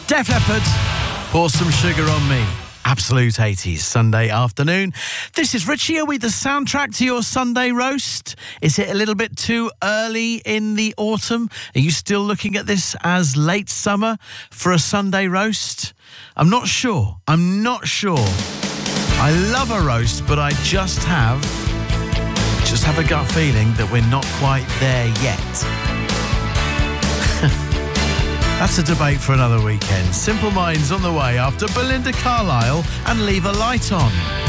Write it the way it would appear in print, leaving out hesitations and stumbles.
Def Leppard, Pour Some Sugar on Me. Absolute 80s Sunday afternoon. This is Richie. Are we the soundtrack to your Sunday roast? Is it a little bit too early in the autumn? Are you still looking at this as late summer for a Sunday roast? I'm not sure. I love a roast, but I just have a gut feeling that we're not quite there yet. That's a debate for another weekend. Simple Minds on the way after Belinda Carlisle and Leave a Light On.